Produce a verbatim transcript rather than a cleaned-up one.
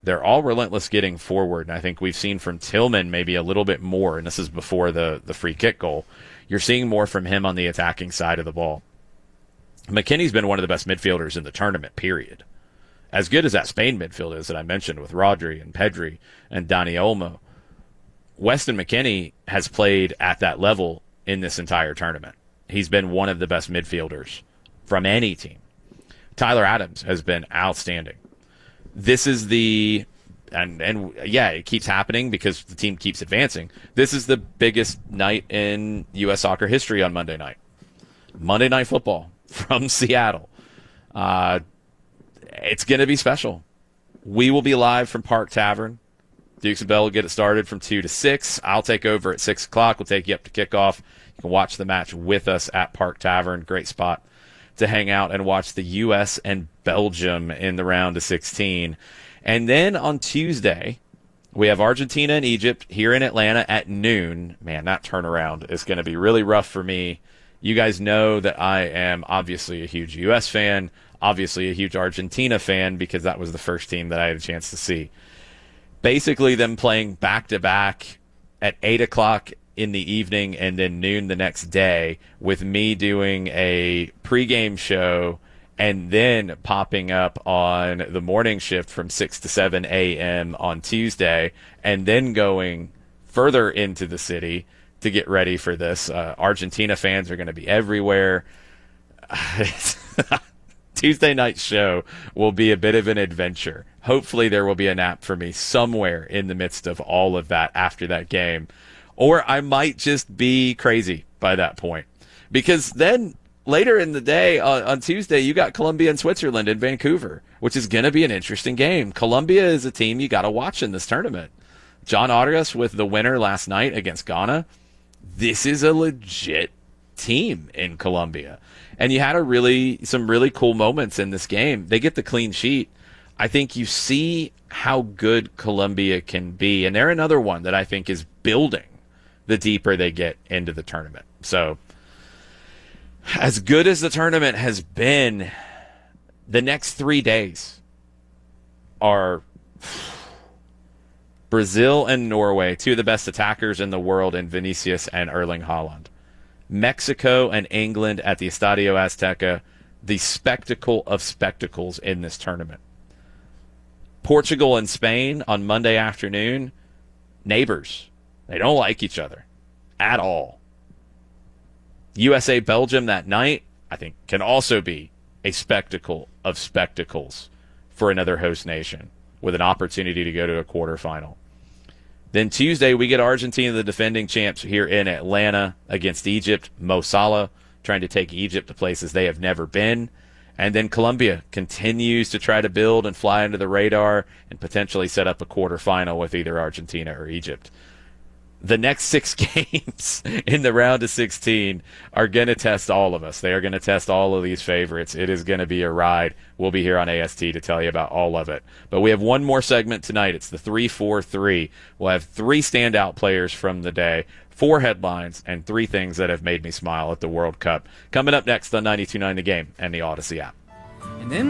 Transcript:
They're all relentless getting forward, and I think we've seen from Tillman maybe a little bit more, and this is before the, the free kick goal. You're seeing more from him on the attacking side of the ball. McKennie's been one of the best midfielders in the tournament, period. As good as that Spain midfield is that I mentioned with Rodri and Pedri and Dani Olmo, Weston McKennie has played at that level in this entire tournament. He's been one of the best midfielders from any team. Tyler Adams has been outstanding. This is the, and, and yeah, it keeps happening because the team keeps advancing. This is the biggest night in U S soccer history on Monday night. Monday Night Football from Seattle. Uh, it's going to be special. We will be live from Park Tavern. Dukes and Bell will get it started from two to six. I'll take over at six o'clock. We'll take you up to kickoff. You can watch the match with us at Park Tavern. Great spot to hang out and watch the U S and Belgium in the round of sixteen. And then on Tuesday, we have Argentina and Egypt here in Atlanta at noon. Man, that turnaround is going to be really rough for me. You guys know that I am obviously a huge U S fan, obviously a huge Argentina fan because that was the first team that I had a chance to see. Basically them playing back-to-back at eight o'clock in the evening and then noon the next day, with me doing a pregame show and then popping up on the morning shift from six to seven a.m. on Tuesday, and then going further into the city to get ready for this. Uh, Argentina fans are going to be everywhere. Tuesday night show will be a bit of an adventure. Hopefully there will be a nap for me somewhere in the midst of all of that after that game. Or I might just be crazy by that point. Because then later in the day uh, on Tuesday, you got Colombia and Switzerland in Vancouver, which is going to be an interesting game. Colombia is a team you got to watch in this tournament. John Arias with the winner last night against Ghana. This is a legit team in Colombia. And you had a really some really cool moments in this game. They get the clean sheet. I think you see how good Colombia can be. And they're another one that I think is building the deeper they get into the tournament. So as good as the tournament has been, the next three days are Brazil and Norway, two of the best attackers in the world in Vinicius and Erling Haaland. Mexico and England at the Estadio Azteca, the spectacle of spectacles in this tournament. Portugal and Spain on Monday afternoon, neighbors. They don't like each other at all. U S A Belgium that night, I think, can also be a spectacle of spectacles for another host nation with an opportunity to go to a quarterfinal. Then Tuesday, we get Argentina, the defending champs, here in Atlanta against Egypt. Mo Salah trying to take Egypt to places they have never been. And then Colombia continues to try to build and fly under the radar and potentially set up a quarterfinal with either Argentina or Egypt. The next six games in the round of sixteen are going to test all of us. They are going to test all of these favorites. It is going to be a ride. We'll be here on A S T to tell you about all of it. But we have one more segment tonight. It's the three four three. We'll have three standout players from the day, four headlines, and three things that have made me smile at the World Cup. Coming up next on ninety-two point nine The Game and the Odyssey app. And then